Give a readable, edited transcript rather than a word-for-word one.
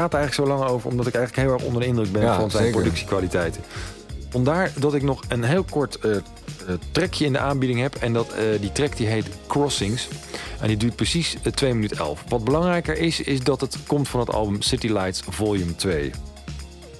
praat er eigenlijk zo lang over, omdat ik eigenlijk heel erg onder de indruk ben van zijn productiekwaliteiten. Vandaar dat ik nog een heel kort trackje in de aanbieding heb. En die track die heet Crossings. En die duurt precies 2 minuten 11. Wat belangrijker is dat het komt van het album City Lights Volume 2.